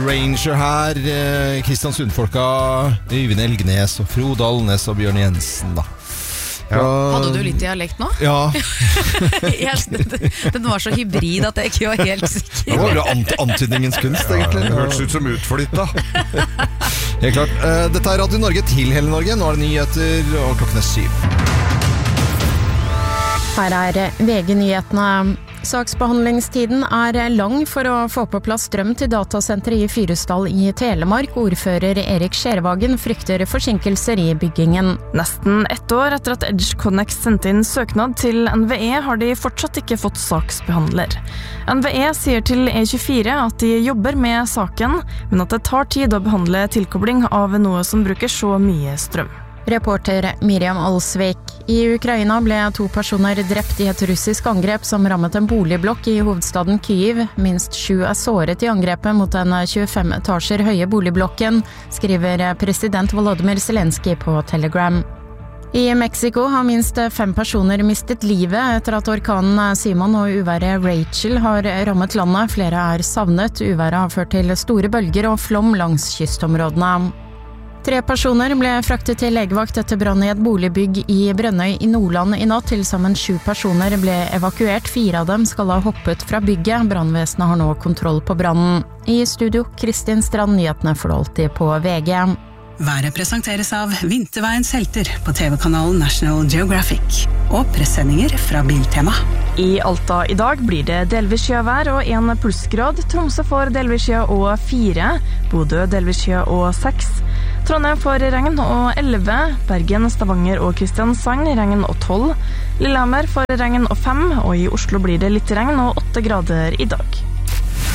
Ranger her. Kristian Sundfolka, Øyvind Elgnes og Frode Alnes og Bjørn Jensen da. Ja. Hadde du litt dialekt nå? Ja. Den var så hybrid at jeg ikke var helt sikker. Det var jo antydningens kunst egentlig. Det hørtes ut som utflytta. Helt klart. Dette er Radio Norge til hele Norge. Nå er det nyheter og klokken er 7. Her er VG-nyhetene. Saksbehandlingstiden er lang for å få på plass strøm til datasenteret i Fyresdal i Telemark. Ordfører Erik Skjervagen frykter forsinkelser i byggingen. Nesten 1 år etter at EdgeConnex sendte inn søknad til NVE, har de fortsatt ikke fått saksbehandler. NVE sier til E24 at de jobber med saken, men at det tar tid å behandle tilkobling av noe som bruker så mye strøm. Reporter Miriam Alsvik. I Ukraina ble 2 personer drept i et russisk angrep som rammet en boligblokk i hovedstaden Kyiv. Minst 7 er såret i angrepet mot den 25 etasjer høye boligblokken, skriver president Volodymyr Zelensky på Telegram. I Mexico har minst 5 personer mistet livet etter at orkanen Simon og uværet Rachel har rammet landet. Flere er savnet. Uværet har ført til store bølger og flom langs kystområdene. 3 personer ble fraktet til legevakt etter brann i et boligbygg i Brønnøy i Nordland i natt. Til sammen 7 personer ble evakuert. 4 av dem skal ha hoppet fra bygget. Brannvesenet har nå kontroll på brannen. I studio, Kristin Strand, nyhetene får du alltid på VG. Været presenteres av Vinterveiens helter på TV-kanalen National Geographic og pressendinger fra Biltema. I Alta i dag blir det delvis skjøvær og 1 plussgrad. Tromsø får delvis skjø og 4. Bodø delvis skjø og 6. Trondheim får regn og 11. Bergen, Stavanger og Kristiansand regn og 12. Lillehammer får regn og 5. Og i Oslo blir det litt regn og 8 grader i dag.